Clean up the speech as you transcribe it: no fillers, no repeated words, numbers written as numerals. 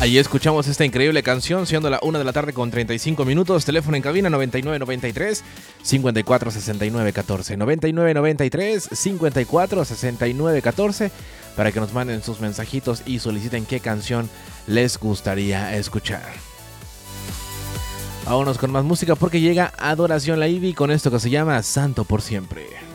Ahí escuchamos esta increíble canción, siendo la 1 de la tarde con 35 minutos. Teléfono en cabina 9993 546914. 9993 546914 para que nos manden sus mensajitos y soliciten qué canción les gustaría escuchar. Vámonos con más música porque llega Adoración La Ivy con esto que se llama Santo por Siempre.